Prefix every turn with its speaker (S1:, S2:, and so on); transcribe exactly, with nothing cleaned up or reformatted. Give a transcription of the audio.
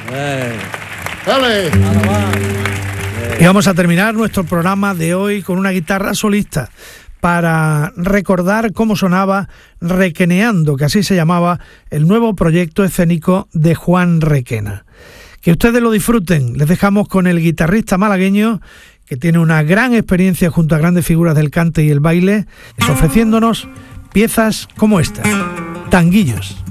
S1: Eh.
S2: ¡Dale!
S3: Y vamos a terminar nuestro programa de hoy con una guitarra solista para recordar cómo sonaba Requeneando, que así se llamaba el nuevo proyecto escénico de Juan Requena. Que ustedes lo disfruten. Les dejamos con el guitarrista malagueño, que tiene una gran experiencia junto a grandes figuras del cante y el baile, ofreciéndonos piezas como esta, Tanguillos.